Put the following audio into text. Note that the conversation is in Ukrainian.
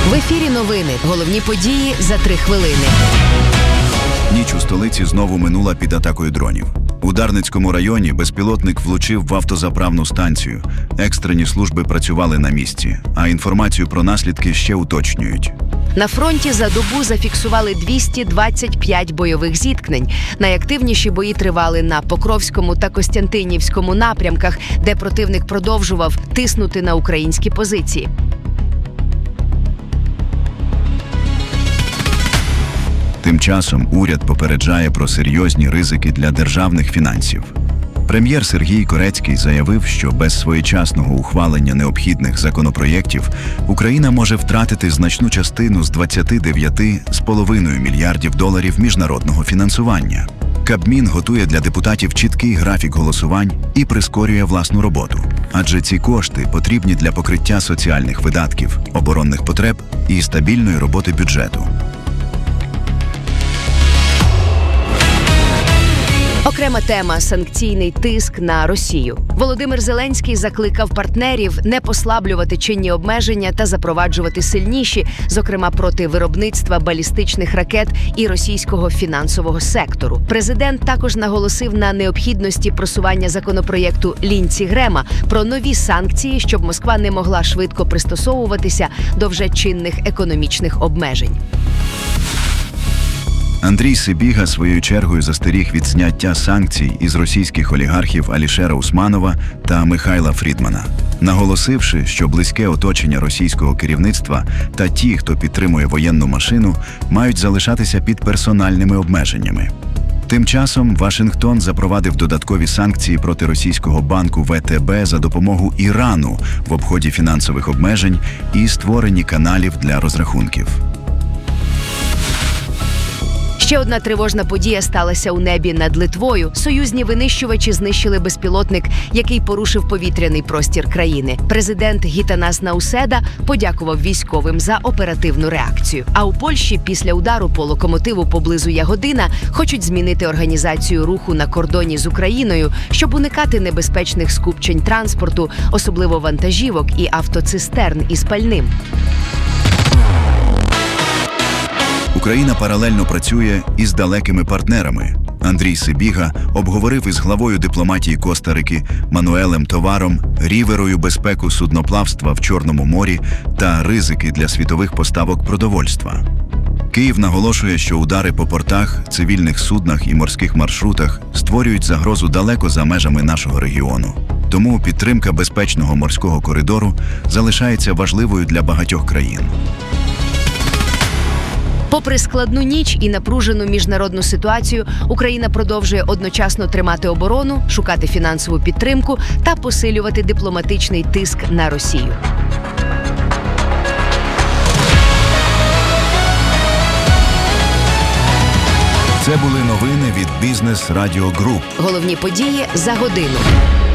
В ефірі новини. Головні події за 3 хвилини. Ніч у столиці знову минула під атакою дронів. У Дарницькому районі безпілотник влучив в автозаправну станцію. Екстрені служби працювали на місці, а інформацію про наслідки ще уточнюють. На фронті за добу зафіксували 225 бойових зіткнень. Найактивніші бої тривали на Покровському та Костянтинівському напрямках, де противник продовжував тиснути на українські позиції. Тим часом уряд попереджає про серйозні ризики для державних фінансів. Прем'єр Сергій Корецький заявив, що без своєчасного ухвалення необхідних законопроєктів Україна може втратити значну частину з 29,5 мільярдів доларів міжнародного фінансування. Кабмін готує для депутатів чіткий графік голосувань і прискорює власну роботу. Адже ці кошти потрібні для покриття соціальних видатків, оборонних потреб і стабільної роботи бюджету. Окрема тема – санкційний тиск на Росію. Володимир Зеленський закликав партнерів не послаблювати чинні обмеження та запроваджувати сильніші, зокрема проти виробництва балістичних ракет і російського фінансового сектору. Президент також наголосив на необхідності просування законопроєкту Лінці-Грема про нові санкції, щоб Москва не могла швидко пристосовуватися до вже чинних економічних обмежень. Андрій Сибіга своєю чергою застеріг від зняття санкцій із російських олігархів Алішера Усманова та Михайла Фрідмана, наголосивши, що близьке оточення російського керівництва та ті, хто підтримує воєнну машину, мають залишатися під персональними обмеженнями. Тим часом Вашингтон запровадив додаткові санкції проти російського банку ВТБ за допомогу Ірану в обході фінансових обмежень і створенні каналів для розрахунків. Ще одна тривожна подія сталася у небі над Литвою. Союзні винищувачі знищили безпілотник, який порушив повітряний простір країни. Президент Гітанас Науседа подякував військовим за оперативну реакцію. А у Польщі після удару по локомотиву поблизу Ягодина хочуть змінити організацію руху на кордоні з Україною, щоб уникати небезпечних скупчень транспорту, особливо вантажівок і автоцистерн із пальним. Україна паралельно працює із далекими партнерами. Андрій Сибіга обговорив із главою дипломатії Коста-Рики Мануелем Товаром ріверою безпеку судноплавства в Чорному морі та ризики для світових поставок продовольства. Київ наголошує, що удари по портах, цивільних суднах і морських маршрутах створюють загрозу далеко за межами нашого регіону. Тому підтримка безпечного морського коридору залишається важливою для багатьох країн. Попри складну ніч і напружену міжнародну ситуацію, Україна продовжує одночасно тримати оборону, шукати фінансову підтримку та посилювати дипломатичний тиск на Росію. Це були новини від Бізнес Радіо Груп. Головні події за годину.